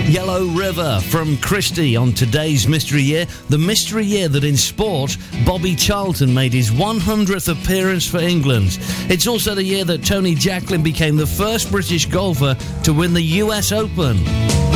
Yellow River from Christie on today's Mystery Year. The mystery year that in sport, Bobby Charlton made his 100th appearance for England. It's also the year that Tony Jacklin became the first British golfer to win the US Open.